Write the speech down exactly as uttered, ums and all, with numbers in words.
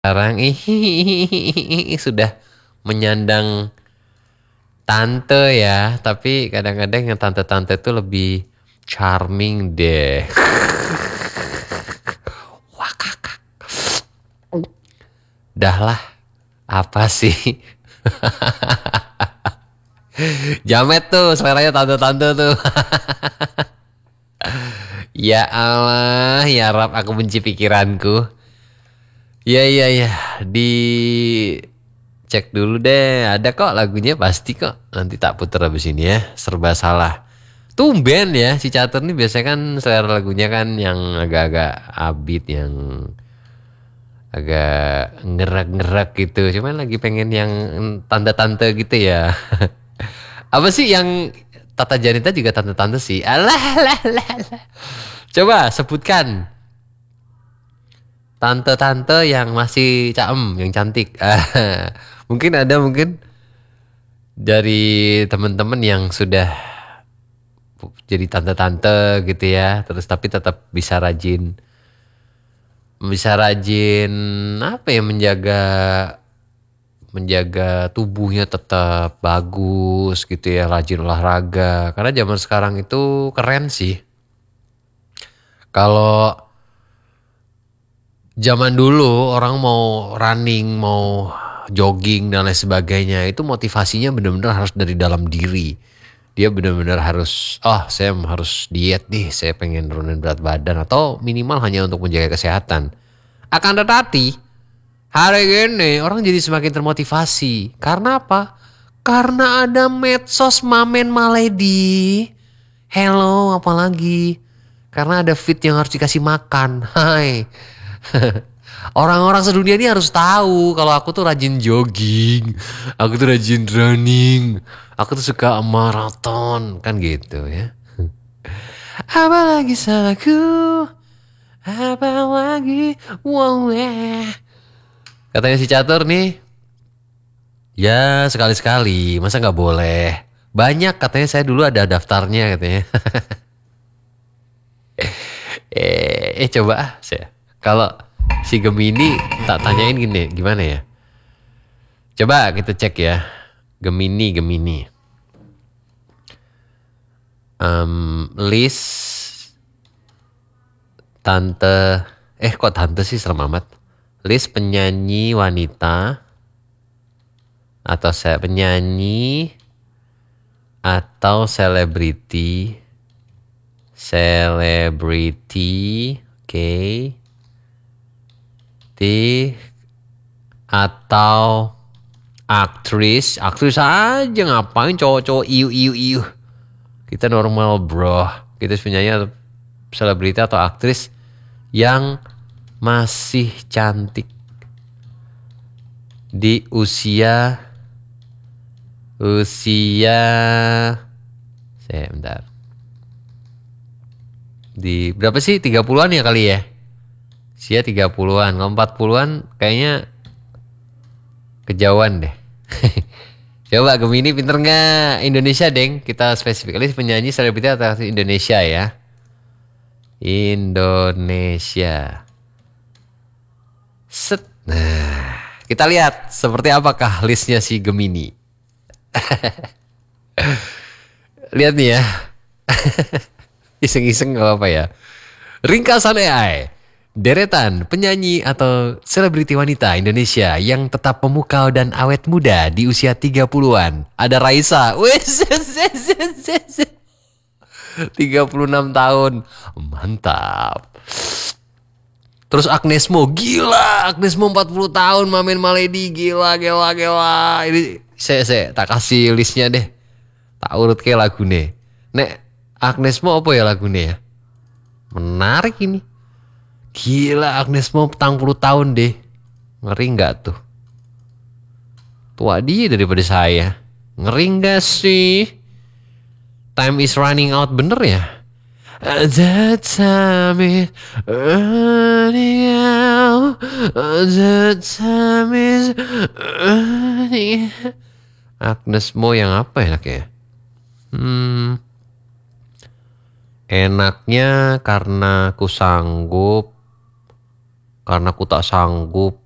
Sekarang ih sudah menyandang tante ya, tapi kadang-kadang yang tante-tante itu lebih charming deh. Wah kakak, dah lah, apa sih? Jamet tuh, seleranya tante-tante tuh. Ya Allah, ya Rab, aku benci pikiranku. Ya ya ya, di cek dulu deh. Ada kok lagunya pasti kok. Nanti tak puter abis ini ya. Serba salah. Tumben ya si Catur nih biasanya kan selera lagunya kan yang agak-agak upbeat, yang agak ngerak-ngerak gitu. Cuman lagi pengen yang tante-tante gitu ya. Apa sih yang Tata Janita juga tante-tante sih. Alah, alah, alah, alah. Coba sebutkan tante-tante yang masih caem, yang cantik. Mungkin ada mungkin dari teman-teman yang sudah jadi tante-tante gitu ya, terus tapi tetap bisa rajin, bisa rajin apa ya, menjaga menjaga tubuhnya tetap bagus gitu ya, rajin olahraga. Karena zaman sekarang itu keren sih. Kalau zaman dulu orang mau running, mau jogging dan lain sebagainya, itu motivasinya benar-benar harus dari dalam diri. Dia benar-benar harus, oh saya harus diet nih, saya pengen nurunin berat badan atau minimal hanya untuk menjaga kesehatan. Akan tetapi hari ini orang jadi semakin termotivasi. Karena apa? Karena ada medsos Mamen Maledi. Hello, apalagi? Karena ada fit yang harus dikasih makan. Hai. Orang-orang sedunia ini harus tahu kalau aku tuh rajin jogging, aku tuh rajin running, aku tuh suka maraton, kan gitu ya. Apalagi salahku, apalagi, wow, eh. Katanya si Catur nih, ya sekali-sekali, masa nggak boleh? Banyak katanya, saya dulu ada daftarnya katanya. eh, eh coba ah, saya. Kalau si Gemini tak tanyain gini, gimana ya? Coba kita cek ya. Gemini, Gemini. Um, list tante, eh kok tante sih, serem amat. List penyanyi wanita atau saya penyanyi atau selebriti, selebriti, oke, okay. Di atau aktris, aktris aja, ngapain cowok-cowok iu iu iu. Kita normal bro, kita penyanyi atau selebriti atau aktris yang masih cantik di usia usia saya bentar, di berapa sih, tiga puluhan ya kali ya, usia tiga puluhan. Kalau empat puluhan kayaknya kejauhan deh. Coba Gemini pinter nggak? Indonesia deng, kita spesifikasi penyanyi selebriti atau aktris Indonesia ya. Indonesia. Set. Nah, kita lihat seperti apakah listnya si Gemini. Lihat nih ya. Iseng-iseng gak apa-apa ya. Ringkasan A I. Deretan penyanyi atau selebriti wanita Indonesia yang tetap memukau dan awet muda di usia tiga puluhan. Ada Raisa. Wes, tiga puluh enam tahun. Mantap. Terus Agnes Mo, gila, Agnes Mo empat puluh tahun, Mamen Maledi, gila, gila, gila. Ini saya, saya tak kasih listnya deh. Tak urut ke lagu nih. Nek, Agnes Mo apa ya lagu nih ya? Menarik ini. Gila, Agnes Mo petang puluh tahun deh. Ngeri nggak tuh? Tua dia daripada saya. Ngeri nggak sih? Time is running out, bener ya? The time is running out. The time is running out. Agnes Mo yang apa enaknya? Hmm, enaknya karena ku sanggup, karena ku tak sanggup,